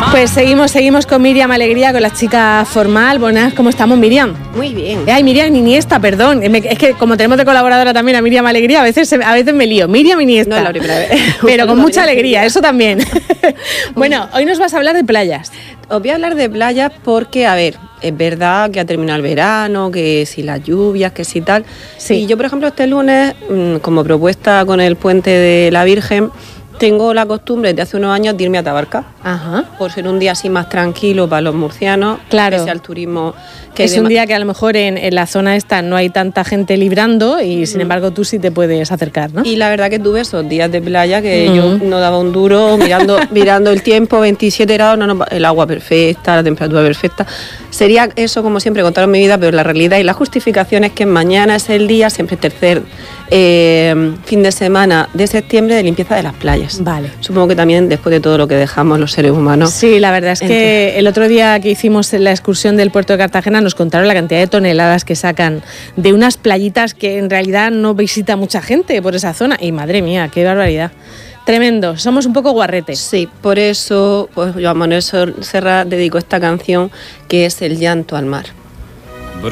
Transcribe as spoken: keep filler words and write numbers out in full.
Pues seguimos, seguimos con Miriam Alegría, con la chica formal. Buenas, ¿cómo estamos, Miriam? Muy bien. Ay, Miriam Iniesta, perdón. Es que como tenemos de colaboradora también a Miriam Alegría, a veces, a veces me lío. Miriam Iniesta. No es la primera vez. Pero con mucha alegría, eso también. Bueno, hoy nos vas a hablar de playas. Os voy a hablar de playas porque, a ver, es verdad que ha terminado el verano, que si las lluvias, que si tal. Sí. Y yo, por ejemplo, este lunes, como propuesta con el puente de la Virgen, tengo la costumbre de hace unos años de irme a Tabarca. Ajá. Por ser un día así más tranquilo para los murcianos. Claro. Pese al turismo. Que es un día que a lo mejor en, en la zona esta no hay tanta gente librando y sin embargo tú sí te puedes acercar, ¿no? Y la verdad que tuve esos días de playa que Mm. yo no daba un duro mirando mirando el tiempo, veintisiete grados, no, no, el agua perfecta, la temperatura perfecta. Sería eso, como siempre, contaron mi vida, pero la realidad y la justificación es que mañana es el día, siempre tercer eh, fin de semana de septiembre, de limpieza de las playas. Vale. Supongo que también después de todo lo que dejamos los seres humanos. Sí, la verdad es que Entonces, el otro día que hicimos la excursión del puerto de Cartagena nos contaron la cantidad de toneladas que sacan de unas playitas que en realidad no visita mucha gente por esa zona. Y madre mía, qué barbaridad. Tremendo, somos un poco guarretes. Sí, por eso pues yo a Manuel Serrat dedico esta canción que es El llanto al mar.